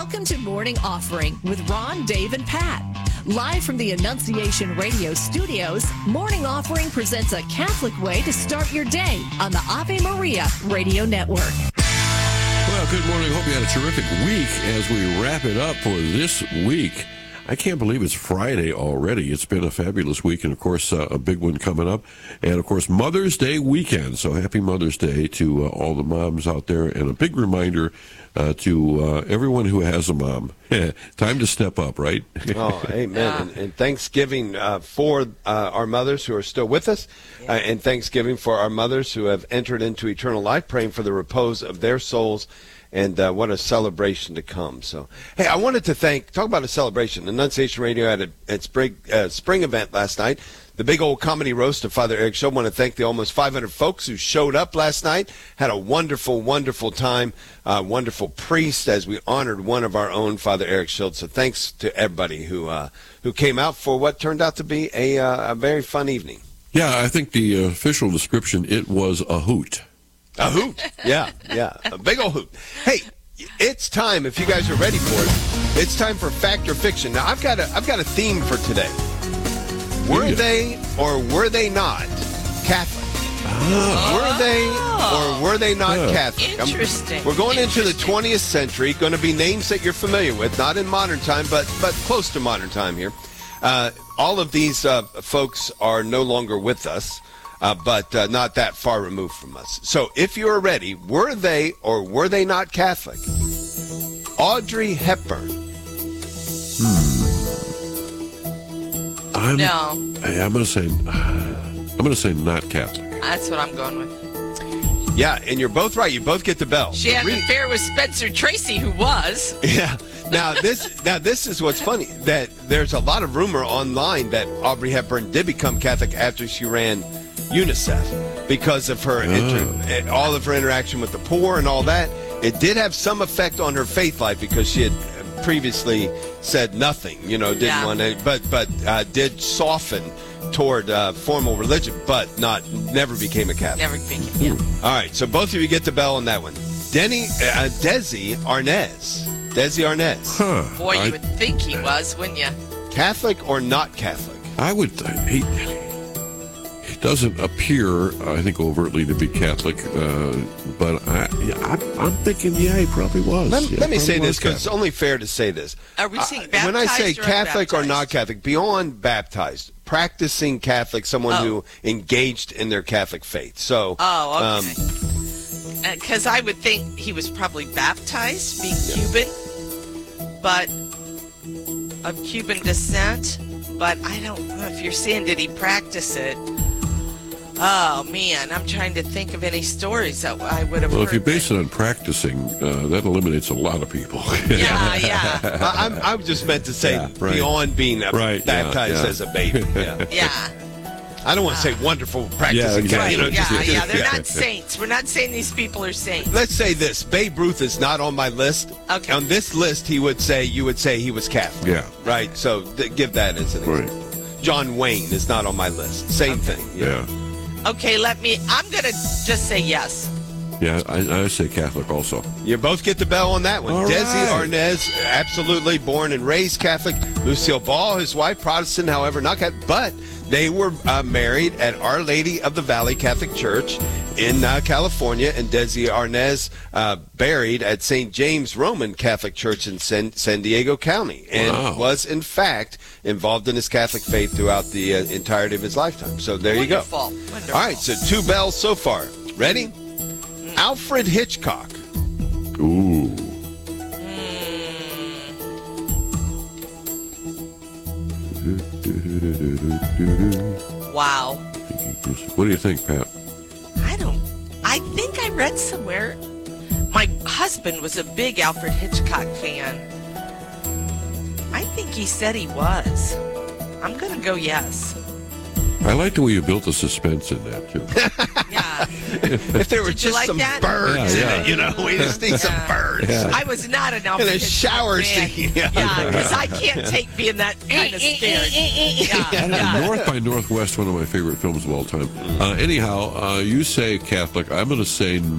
Welcome to Morning Offering with Ron, Dave, and Pat. Live from the Annunciation Radio studios, Morning Offering presents a Catholic way to start your day on the Ave Maria Radio Network. Well, good morning. Hope you had a terrific week as we wrap it up for this week. I can't believe it's Friday already. It's been a fabulous week, and, of course, a big one coming up. And, of course, Mother's Day weekend. So happy Mother's Day to all the moms out there. And a big reminder to everyone who has a mom. Time to step up, right? Oh, amen. And Thanksgiving for our mothers who are still with us, and Thanksgiving for our mothers who have entered into eternal life, praying for the repose of their souls. And what a celebration to come. So, hey, I wanted to talk about a celebration. Annunciation Radio had a spring event last night. The big old comedy roast of Father Eric Schultz. I want to thank the almost 500 folks who showed up last night. Had a wonderful, wonderful time. Wonderful priest as we honored one of our own, Father Eric Schultz. So thanks to everybody who came out for what turned out to be a very fun evening. Yeah, I think the official description, it was a hoot. A hoot. Yeah. A big old hoot. Hey, it's time, if you guys are ready for it, it's time for Fact or Fiction. Now, I've got a theme for today. Were they or were they not Catholic? Were they or were they not Catholic? Interesting. We're going into the 20th century, going to be names that you're familiar with, not in modern time, but close to modern time here. All of these folks are no longer with us. But not that far removed from us. So if you're ready, were they or were they not Catholic? Audrey Hepburn. I'm going to say not Catholic. That's what I'm going with. Yeah, and you're both right. You both get the bell. She had an affair with Spencer Tracy, who was. Yeah. Now this is what's funny, that there's a lot of rumor online that Audrey Hepburn did become Catholic after she ran UNICEF because of her all of her interaction with the poor and all that. It did have some effect on her faith life because she had previously said nothing, didn't want to, but did soften toward formal religion, but never became a Catholic. Never became. Yeah. All right, so both of you get the bell on that one. Desi Arnaz. Desi Arnaz. Huh. Boy, you would think he was, wouldn't you? Catholic or not Catholic? I would. He doesn't appear, I think, overtly to be Catholic, but I'm thinking, he probably was. Let me say this, because it's only fair to say this. Are we saying baptized when I say Catholic or unbaptized? not Catholic, beyond baptized, practicing Catholic, someone who engaged in their Catholic faith. So, okay. Because I would think he was probably baptized, being Cuban, but of Cuban descent. But I don't know if you're saying, did he practice it? Oh, man, I'm trying to think of any stories that I would have heard. Well, if you base it on practicing, that eliminates a lot of people. Yeah. I just meant to say beyond being baptized as a baby. Yeah. I don't want to say wonderful practicing. Yeah, they're not saints. We're not saying these people are saints. Let's say this. Babe Ruth is not on my list. Okay. On this list, you would say he was Catholic. Yeah. Right? So give that as an example. John Wayne is not on my list. Same thing. Yeah. Okay, I'm going to just say yes. Yeah, I say Catholic also. You both get the bell on that one. All Desi right. Arnaz, absolutely born and raised Catholic. Lucille Ball, his wife, Protestant, however, not Catholic. But they were married at Our Lady of the Valley Catholic Church in California, and Desi Arnaz buried at St. James Roman Catholic Church in San Diego County, and was, in fact, involved in his Catholic faith throughout the entirety of his lifetime. So there you go. Wonderful. All right, so 2 bells so far. Ready? Alfred Hitchcock. Ooh. Wow. What do you think, Pat? I think I read somewhere my husband was a big Alfred Hitchcock fan. I think he said he was. I'm going to go yes. I like the way you built the suspense in that, too. Yeah. If there were Did you just like some that? birds in it, we just need some birds. Yeah. I was not an Alfred And a shower Hitchcock fan. scene. Yeah, because I can't take being that kind of scared. Yeah. North by Northwest, one of my favorite films of all time. Anyhow, you say Catholic. I'm going to say